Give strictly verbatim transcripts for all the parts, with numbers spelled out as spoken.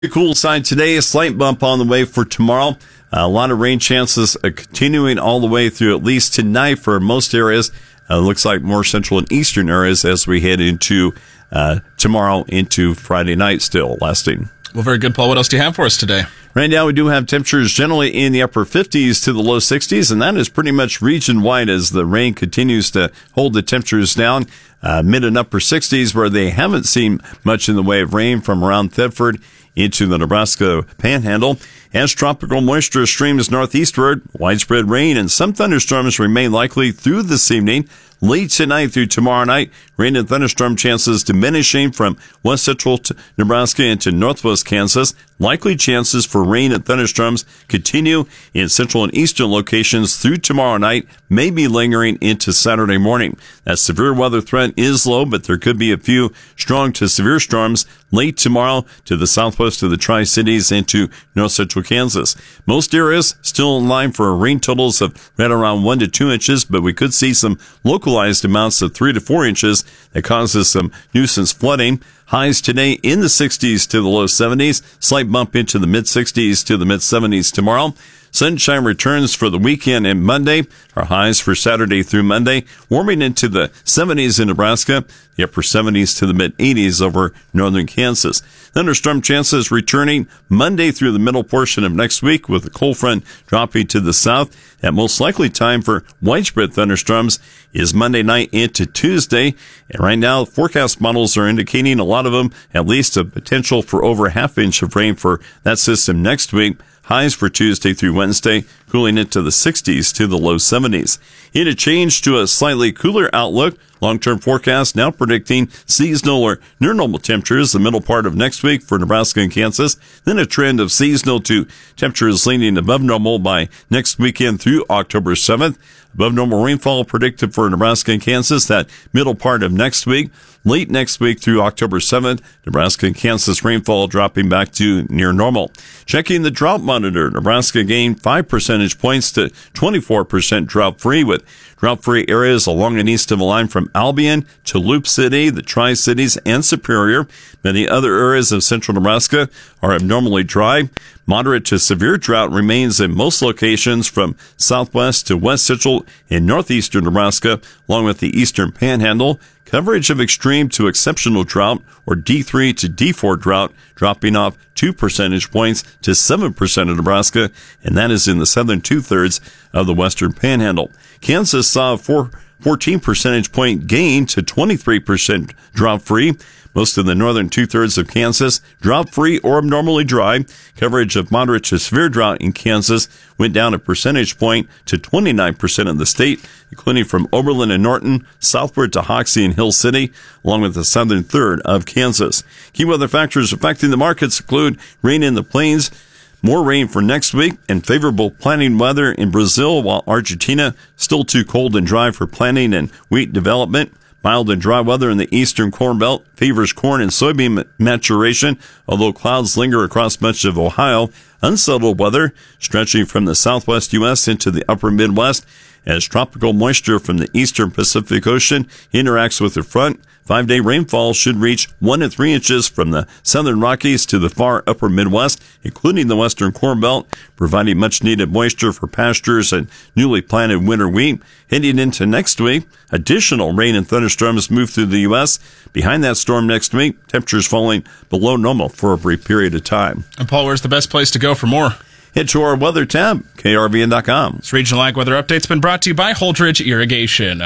Cool side today, a slight bump on the way for tomorrow. Uh, a lot of rain chances uh, continuing all the way through at least tonight for most areas. Uh, looks like more central and eastern areas as we head into uh, tomorrow into Friday night still lasting. Well, very good, Paul. What else do you have for us today? Right now, we do have temperatures generally in the upper fifties to the low sixties, and that is pretty much region-wide as the rain continues to hold the temperatures down. Uh, mid and upper sixties, where they haven't seen much in the way of rain from around Thedford into the Nebraska Panhandle. As tropical moisture streams northeastward, widespread rain and some thunderstorms remain likely through this evening. Late tonight through tomorrow night, rain and thunderstorm chances diminishing from west central Nebraska into northwest Kansas. Likely chances for rain and thunderstorms continue in central and eastern locations through tomorrow night, maybe lingering into Saturday morning. That severe weather threat is low, but there could be a few strong to severe storms late tomorrow to the southwest of the Tri-Cities into north central Kansas. Most areas still in line for rain totals of right around one to two inches, but we could see some localized amounts of three to four inches that causes some nuisance flooding. Highs today in the sixties to the low seventies. Slight bump into the mid-sixties to the mid-seventies tomorrow. Sunshine returns for the weekend and Monday. Our highs for Saturday through Monday, warming into the seventies in Nebraska, the upper seventies to the mid-eighties over northern Kansas. Thunderstorm chances returning Monday through the middle portion of next week with the cold front dropping to the south. That most likely time for widespread thunderstorms is Monday night into Tuesday. And right now, forecast models are indicating a lot of them, at least a potential for over a half inch of rain for that system next week. Highs for Tuesday through Wednesday, cooling into the sixties to the low seventies. In a change to a slightly cooler outlook, long-term forecast now predicting seasonal or near normal temperatures the middle part of next week for Nebraska and Kansas, then a trend of seasonal to temperatures leaning above normal by next weekend through October seventh. Above normal rainfall predicted for Nebraska and Kansas that middle part of next week. Late next week through October seventh, Nebraska and Kansas rainfall dropping back to near normal. Checking the drought monitor, Nebraska gained five percentage points to twenty-four percent drought-free, with drought-free areas along and east of the line from Albion to Loop City, the Tri-Cities, and Superior. Many other areas of central Nebraska are abnormally dry. Moderate to severe drought remains in most locations from southwest to west central and northeastern Nebraska, along with the eastern panhandle. Coverage of extreme to exceptional drought, or D three to D four drought, dropping off two percentage points to seven percent of Nebraska, and that is in the southern two-thirds of the western panhandle. Kansas saw a four, fourteen percentage point gain to twenty-three percent drought-free. Most of the northern two-thirds of Kansas, drought-free or abnormally dry. Coverage of moderate to severe drought in Kansas went down a percentage point to twenty-nine percent of the state, including from Oberlin and Norton, southward to Hoxie and Hill City, along with the southern third of Kansas. Key weather factors affecting the markets include rain in the plains, more rain for next week, and favorable planting weather in Brazil, while Argentina still too cold and dry for planting and wheat development. Mild and dry weather in the eastern corn belt favors corn and soybean maturation, although clouds linger across much of Ohio. Unsettled weather stretching from the southwest U S into the upper Midwest as tropical moisture from the eastern Pacific Ocean interacts with the front. Five-day rainfall should reach one to three inches from the southern Rockies to the far upper Midwest, including the western Corn Belt, providing much-needed moisture for pastures and newly planted winter wheat. Heading into next week, additional rain and thunderstorms move through the U S. Behind that storm next week, temperatures falling below normal for a brief period of time. And Paul, where's the best place to go for more? Head to our weather tab, K R V N dot com. This regional ag weather update's been brought to you by Holdridge Irrigation.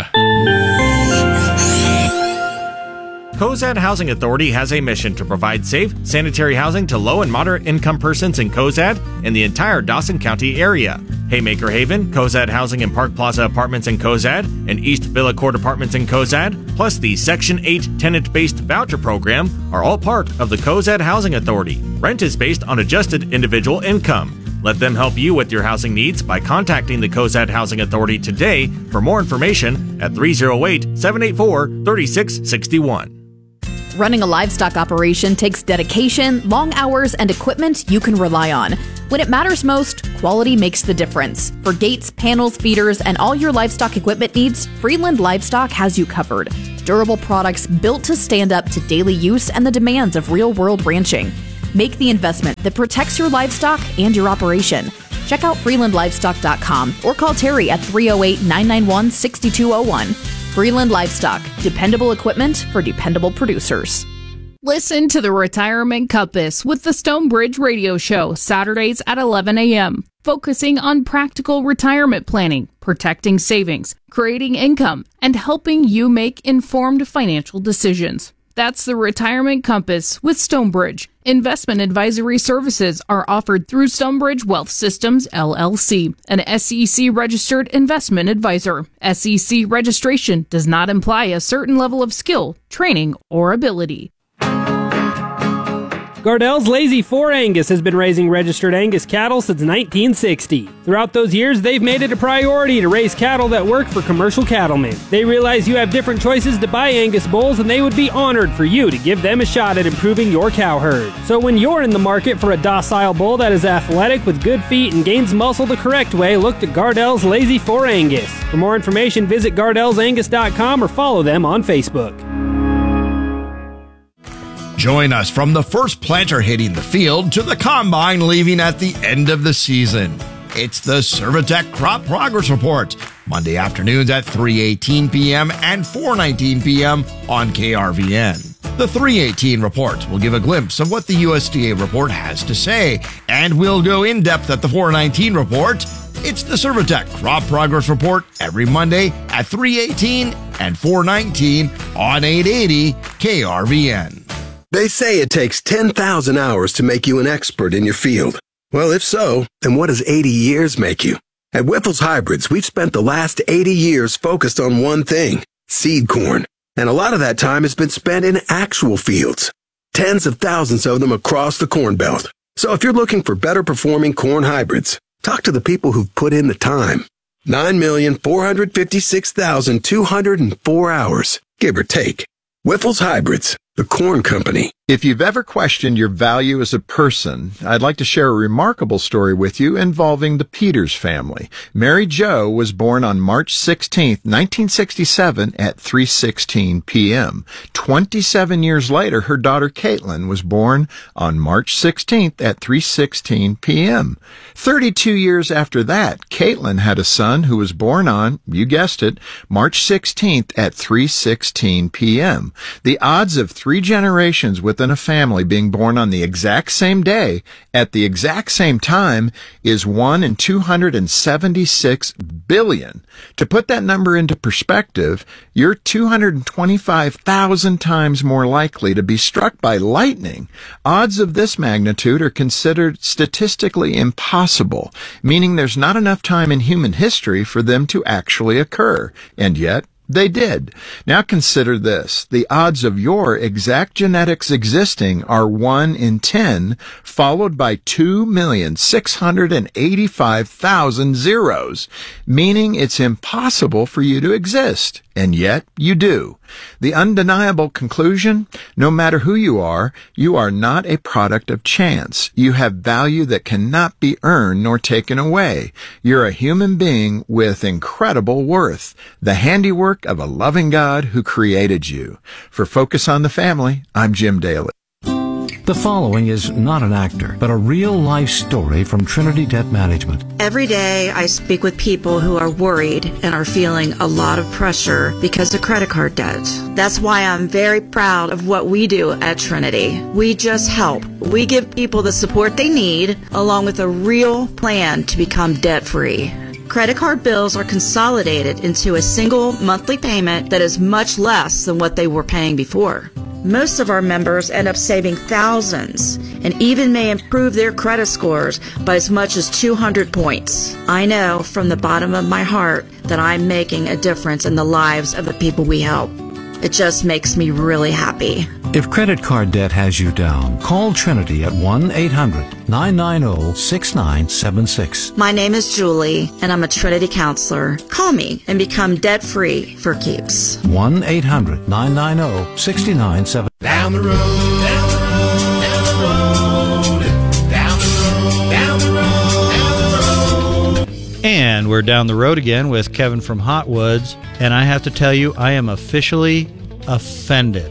Cozad Housing Authority has a mission to provide safe, sanitary housing to low and moderate income persons in Cozad and the entire Dawson County area. Haymaker Haven, Cozad Housing and Park Plaza Apartments in Cozad, and East Villa Court Apartments in Cozad, plus the Section eight tenant-based voucher program are all part of the Cozad Housing Authority. Rent is based on adjusted individual income. Let them help you with your housing needs by contacting the Cozad Housing Authority today for more information at three oh eight, seven eight four, three six six one. Running a livestock operation takes dedication, long hours, and equipment you can rely on. When it matters most, quality makes the difference. For gates, panels, feeders, and all your livestock equipment needs, Freeland Livestock has you covered. Durable products built to stand up to daily use and the demands of real-world ranching. Make the investment that protects your livestock and your operation. Check out freeland livestock dot com or call Terry at three oh eight, nine nine one, six two oh one. Freeland Livestock, dependable equipment for dependable producers. Listen to the Retirement Compass with the Stonebridge Radio Show, Saturdays at eleven a.m., focusing on practical retirement planning, protecting savings, creating income, and helping you make informed financial decisions. That's the Retirement Compass with Stonebridge. Investment advisory services are offered through Stonebridge Wealth Systems, L L C, an S E C-registered investment advisor. S E C registration does not imply a certain level of skill, training, or ability. Gardell's Lazy four Angus has been raising registered Angus cattle since nineteen sixty. Throughout those years, they've made it a priority to raise cattle that work for commercial cattlemen. They realize you have different choices to buy Angus bulls, and they would be honored for you to give them a shot at improving your cow herd. So when you're in the market for a docile bull that is athletic with good feet and gains muscle the correct way, look to Gardell's Lazy four Angus. For more information, visit gardells angus dot com or follow them on Facebook. Join us from the first planter hitting the field to the combine leaving at the end of the season. It's the Servitech Crop Progress Report, Monday afternoons at three eighteen p.m. and four nineteen p.m. on K R V N. The three eighteen report will give a glimpse of what the U S D A report has to say, and we'll go in depth at the four nineteen report. It's the Servitech Crop Progress Report every Monday at three eighteen and four nineteen on eight eighty K R V N. They say it takes ten thousand hours to make you an expert in your field. Well, if so, then what does eighty years make you? At Wyffels Hybrids, we've spent the last eighty years focused on one thing, seed corn. And a lot of that time has been spent in actual fields. Tens of thousands of them across the Corn Belt. So if you're looking for better performing corn hybrids, talk to the people who've put in the time. nine million, four hundred fifty-six thousand, two hundred four hours, give or take. Wyffels Hybrids, the corn company. If you've ever questioned your value as a person, I'd like to share a remarkable story with you involving the Peters family. Mary Jo was born on March sixteenth, nineteen sixty-seven at three sixteen p.m. twenty-seven years later, her daughter Caitlin was born on March sixteenth at three sixteen p.m. thirty-two years after that, Caitlin had a son who was born on, you guessed it, March sixteenth at three sixteen p.m. The odds of three generations with within a family being born on the exact same day at the exact same time is one in two hundred seventy-six billion. To put that number into perspective, you're two hundred twenty-five thousand times more likely to be struck by lightning. Odds of this magnitude are considered statistically impossible, meaning there's not enough time in human history for them to actually occur. And yet, they did. Now consider this. The odds of your exact genetics existing are one in ten, followed by two million, six hundred eighty-five thousand zeros, meaning it's impossible for you to exist. And yet, you do. The undeniable conclusion? No matter who you are, you are not a product of chance. You have value that cannot be earned nor taken away. You're a human being with incredible worth, the handiwork of a loving God who created you. For Focus on the Family, I'm Jim Daly. The following is not an actor, but a real-life story from Trinity Debt Management. Every day I speak with people who are worried and are feeling a lot of pressure because of credit card debt. That's why I'm very proud of what we do at Trinity. We just help. We give people the support they need, along with a real plan to become debt-free. Credit card bills are consolidated into a single monthly payment that is much less than what they were paying before. Most of our members end up saving thousands and even may improve their credit scores by as much as two hundred points. I know from the bottom of my heart that I'm making a difference in the lives of the people we help. It just makes me really happy. If credit card debt has you down, call Trinity at one eight hundred, nine nine zero, six nine seven six. My name is Julie, and I'm a Trinity counselor. Call me and become debt-free for keeps. one eight hundred, nine nine zero, six nine seven six. Down the road, down the road, down the road, down the road, down the road, down the road. And we're down the road again with Kevin from Hot Woods, and I have to tell you, I am officially offended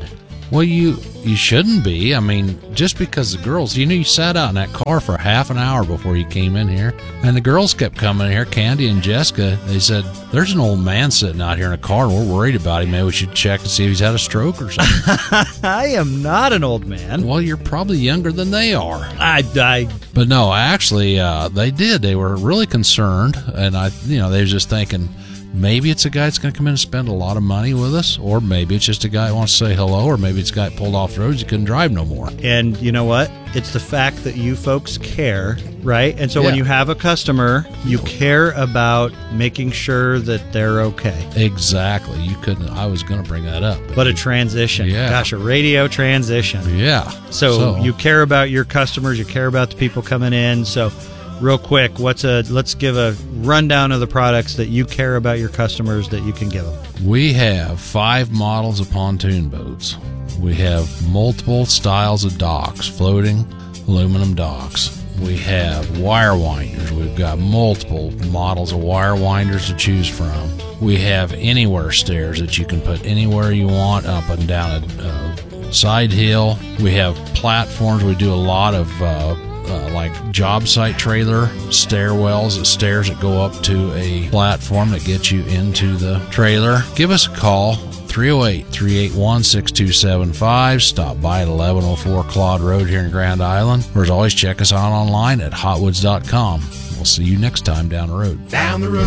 Well, you you shouldn't be. I mean, just because the girls, you know, you sat out in that car for half an hour before you came in here, and the girls kept coming in here, Candy and Jessica. They said, there's an old man sitting out here in a car, and we're worried about him. Maybe we should check and see if he's had a stroke or something. I am not an old man. Well, you're probably younger than they are. I, I But no, actually, uh, they did. They were really concerned, and I, you know, they were just thinking, maybe it's a guy that's going to come in and spend a lot of money with us, or maybe it's just a guy who wants to say hello, or maybe it's a guy that pulled off the roads, he couldn't drive no more. And you know what? It's the fact that you folks care, right? And so when Yeah. you have a customer, you care about making sure that they're okay. Exactly. You couldn't. I was going to bring that up. But a transition. Yeah. Gosh, a radio transition. Yeah. So, So- you care about your customers, you care about the people coming in. So real quick, what's a let's give a rundown of the products that you care about your customers that you can give them. We have five models of pontoon boats. We have multiple styles of docks, floating aluminum docks. We have wire winders. We've got multiple models of wire winders to choose from. We have anywhere stairs that you can put anywhere you want, up and down a uh, side hill. We have platforms. We do a lot of uh, uh, like job site trailer stairwells, the stairs that go up to a platform that gets you into the trailer. Give us a call. three oh eight, three eight one, six two seven five. Stop by at eleven oh four Claude Road here in Grand Island. Or as always, check us out online at hotwoods dot com. We'll see you next time down the road. Down the road.